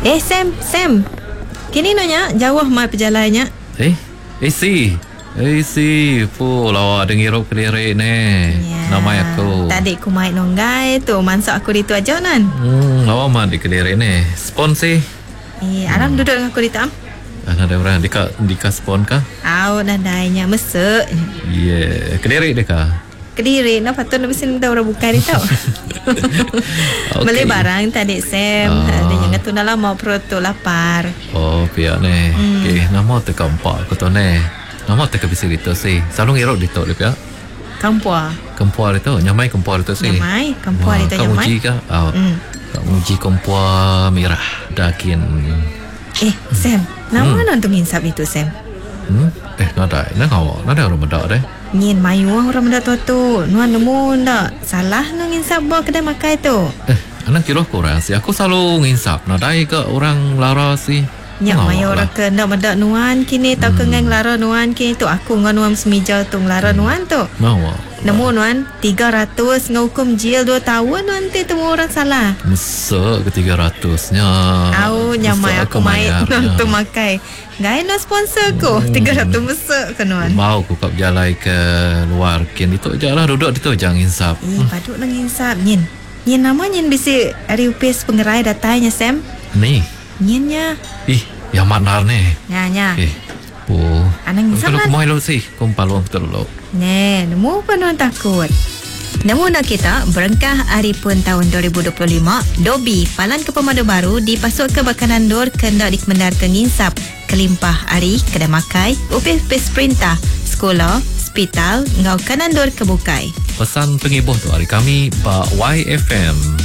Sam. Kini nanya jauh mai perjalannya. Si lawa dengar kelirek ni. Nama aku. Tadi aku main nonggai tu, masuk aku di tu aja nan. Lawa mah di kelirek ni. Spon sih. Alam duduk dengan aku di tam. Ada orang dika spon kah? Nadainya mesek. Kelirek deka. Kediri, patut nak mesti orang buka dia tau. Beli barang tadi Sam. Ada yang tu dalam mau perut tu lapar. Pihak ni. Nama tu kampak aku tu ni. Nama tu ke bisik itu sih. Selalu ngerok di tu pihak. Kampua itu. Nyamai kampua itu sih. Kampua itu nyamai. Kamu uji kah? Kamu uji kampua merah. Dakin. Sam. Nama nonton insap itu Sam. Nada orang benda deh. Nyin mayu orang benda tu. Nuan nemu ndak salah nang insap bawa kedai makai tu. Anak kira kurang sih. Aku selalu nginsap. Nadai ke orang lara sih. Nyak mayu orang ke ndak benda nuan kini tau ke ngang lara nuan kini tu aku ngan nuan semija tu lara nuan tu. Nemu nuan 300 ngukum jil 2 tahun nanti temu orang salah. Mesek ke 300-nya. Nyamai aku main nonton makai. Gai no sponsor ko 300 mesek ke nuan. Mau ku kap jalan ke luar kin itu jalan duduk itu jangan insap. Paduk nang insap nyin. Nyin nama nyin bisi hari upis pengerai datanya Sam. Ni. Nyinnya. Yang manar ni. Nya. Anang insap lah. Kalau kumai lo sih, kumpaluang betul lo. Nemu penuh takut. Namun kita berengkah hari pun tahun 2025, Dobi palan ke pemadu baru dipasuk ke bakanan dor kendak dikemendar ke nginsap kelimpah hari kedai makai upis perintah sekolah hospital ngau kanan dor kebukai. Pesan pengibuh tu hari kami Pak YFM.